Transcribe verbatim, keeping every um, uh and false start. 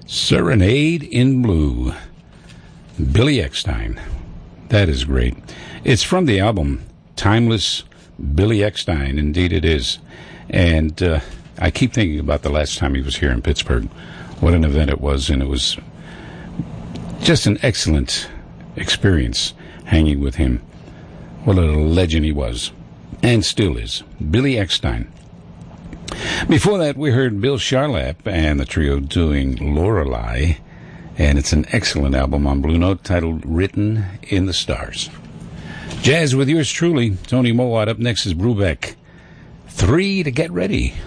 Serenade in Blue. Billy Eckstine. That is great. It's from the album Timeless Billy Eckstine. Indeed it is. And uh, I keep thinking about the last time he was here in Pittsburgh. What an event it was, and it was just an excellent experience hanging with him. What a legend he was, and still is. Billy Eckstine. Before that, we heard Bill Charlap and the trio doing Lorelei, and it's an excellent album on Blue Note titled Written in the Stars. Jazz with yours truly, Tony Mowat. Up next is Brubeck. Three to Get Ready.